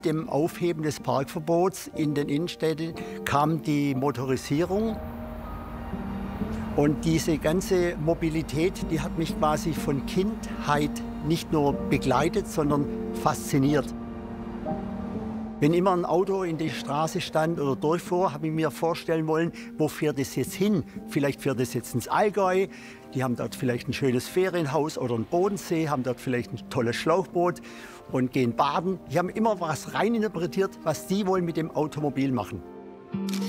Dem Aufheben des Parkverbots in den Innenstädten kam die Motorisierung. Und diese ganze Mobilität, die hat mich quasi von Kindheit nicht nur begleitet, sondern fasziniert. Wenn immer ein Auto in der Straße stand oder durchfuhr, habe ich mir vorstellen wollen, wo fährt es jetzt hin? Vielleicht fährt es jetzt ins Allgäu, die haben dort vielleicht ein schönes Ferienhaus oder einen Bodensee, haben dort vielleicht ein tolles Schlauchboot und gehen baden. Die haben immer was reininterpretiert, was die wollen mit dem Automobil machen.